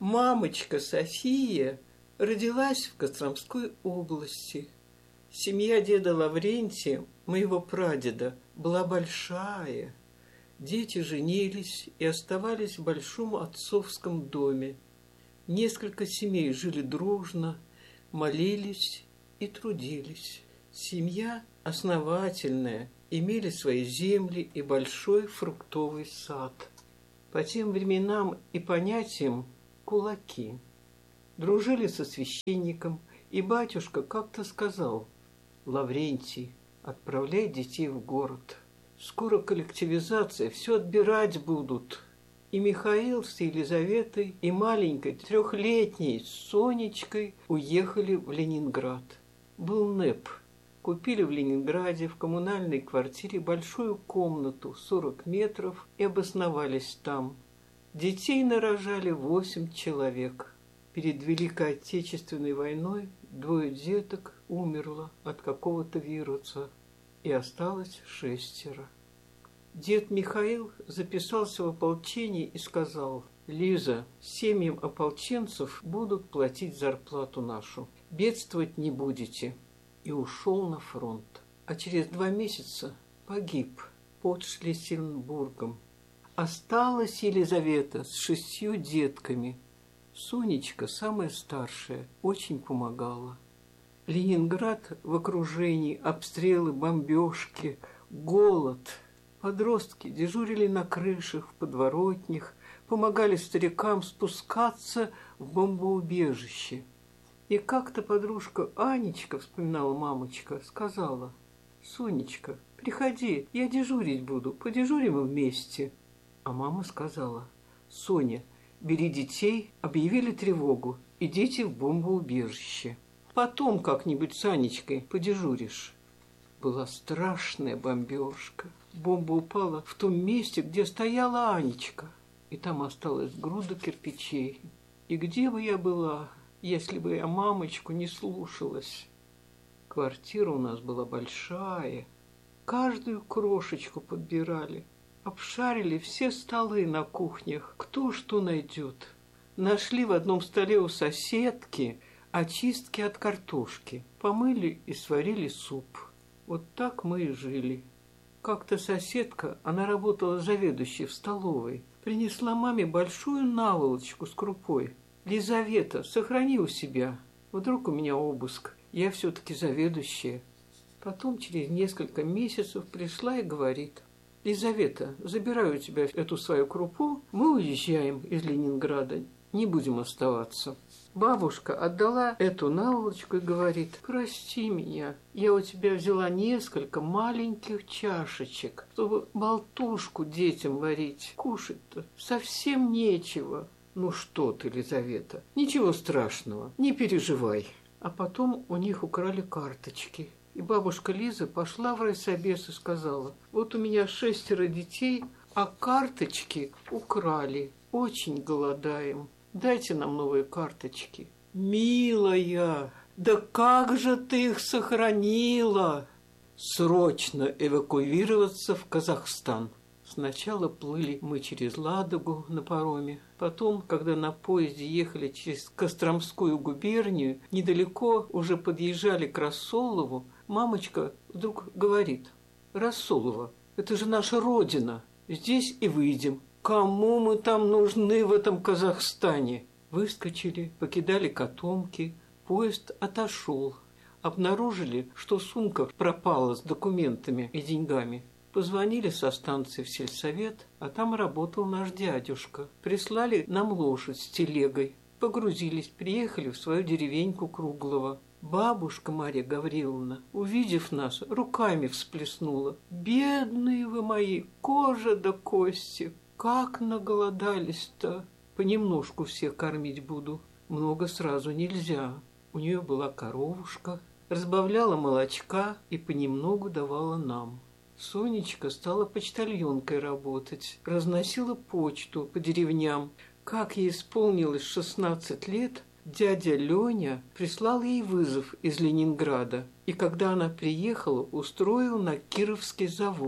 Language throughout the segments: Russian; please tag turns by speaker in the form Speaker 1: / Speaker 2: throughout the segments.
Speaker 1: Мамочка София родилась в Костромской области. Семья деда Лаврентия, моего прадеда, была большая. Дети женились и оставались в большом отцовском доме. Несколько семей жили дружно, молились и трудились. Семья основательная, имели свои земли и большой фруктовый сад. По тем временам и понятиям кулаки. Дружили со священником, и батюшка как-то сказал: «Лаврентий, отправляй детей в город. Скоро коллективизация, все отбирать будут». И Михаил с Елизаветой и маленькой трехлетней Сонечкой уехали в Ленинград. Был НЭП. Купили в Ленинграде в коммунальной квартире большую комнату, 40 метров, и обосновались там. Детей нарожали 8 человек. Перед Великой Отечественной войной 2 деток умерло от какого-то вируса, и осталось 6. Дед Михаил записался в ополчение и сказал: «Лиза, семьям ополченцев будут платить зарплату нашу. Бедствовать не будете». И ушел на фронт. А через 2 месяца погиб под Шлиссельбургом. Осталась Елизавета с 6 детками. Сонечка, самая старшая, очень помогала. Ленинград в окружении, обстрелы, бомбежки, голод. Подростки дежурили на крышах, в подворотнях, помогали старикам спускаться в бомбоубежище. И как-то подружка Анечка, вспоминала мамочка, сказала: «Сонечка, приходи, я дежурить буду, подежурим вместе». А мама сказала: «Соня, бери детей, объявили тревогу, идите в бомбоубежище. Потом как-нибудь с Анечкой подежуришь». Была страшная бомбежка. Бомба упала в том месте, где стояла Анечка, и там осталась груда кирпичей. И где бы я была, если бы я мамочку не слушалась? Квартира у нас была большая, каждую крошечку подбирали, обшарили все столы на кухнях, кто что найдет. Нашли в одном столе у соседки очистки от картошки, помыли и сварили суп. Вот так мы и жили. Как-то соседка, она работала заведующей в столовой, принесла маме большую наволочку с крупой. «Лизавета, сохрани у себя. Вдруг у меня обыск. Я все-таки заведующая». Потом через несколько месяцев пришла и говорит: «Лизавета, забираю у тебя эту свою крупу, мы уезжаем из Ленинграда, не будем оставаться». Бабушка отдала эту наволочку и говорит: «Прости меня, я у тебя взяла несколько маленьких чашечек, чтобы болтушку детям варить. Кушать-то совсем нечего». «Ну что ты, Лизавета, ничего страшного, не переживай». А потом у них украли карточки. И бабушка Лиза пошла в райсобес и сказала: «Вот у меня 6 детей, а карточки украли. Очень голодаем. Дайте нам новые карточки». «Милая, да как же ты их сохранила?» «Срочно эвакуироваться в Казахстан». Сначала плыли мы через Ладогу на пароме. Потом, когда на поезде ехали через Костромскую губернию, недалеко уже подъезжали к Рассолову, мамочка вдруг говорит: «Рассолово, это же наша родина. Здесь и выйдем. Кому мы там нужны в этом Казахстане?» Выскочили, покидали котомки, поезд отошел. Обнаружили, что сумка пропала с документами и деньгами. Позвонили со станции в сельсовет, а там работал наш дядюшка. Прислали нам лошадь с телегой. Погрузились, приехали в свою деревеньку Круглово. Бабушка Марья Гавриловна, увидев нас, руками всплеснула: «Бедные вы мои, кожа до кости, как наголодались-то! Понемножку всех кормить буду, много сразу нельзя». У нее была коровушка, разбавляла молочка и понемногу давала нам. Сонечка стала почтальонкой работать, разносила почту по деревням. Как ей исполнилось 16 лет, дядя Леня прислал ей вызов из Ленинграда, и когда она приехала, устроил на Кировский завод.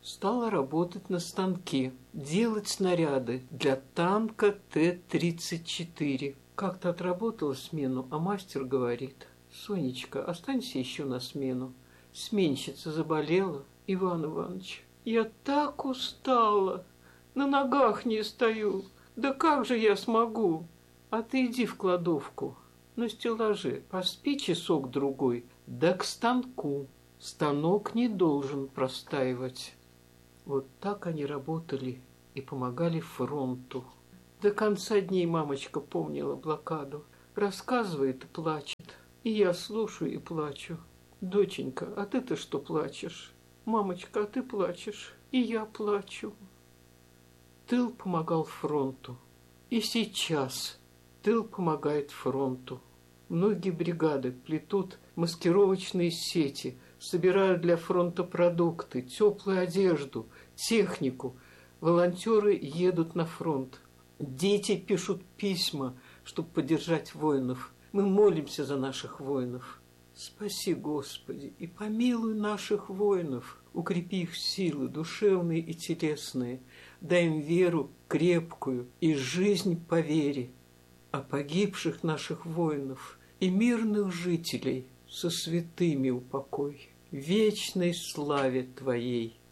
Speaker 1: Стала работать на станке, делать снаряды для танка Т-34. Как-то отработала смену, а мастер говорит: «Сонечка, останься еще на смену. Сменщица заболела, Иван Иванович. Я так устала, на ногах не стою. Да как же я смогу? А ты иди в кладовку, на стеллаже, поспи часок-другой, да к станку. Станок не должен простаивать». Вот так они работали и помогали фронту. До конца дней мамочка помнила блокаду. Рассказывает и плачет. И я слушаю и плачу. «Доченька, а ты-то что плачешь? Мамочка, а ты плачешь?» И я плачу. Тыл помогал фронту. И сейчас тыл помогает фронту. Многие бригады плетут маскировочные сети, собирают для фронта продукты, теплую одежду, технику. Волонтеры едут на фронт. Дети пишут письма, чтобы поддержать воинов. Мы молимся за наших воинов. Спаси, Господи, и помилуй наших воинов. Укрепи их силы душевные и телесные. Дай им веру крепкую и жизнь по вере. А погибших наших воинов и мирных жителей со святыми упокой. Вечной славе Твоей.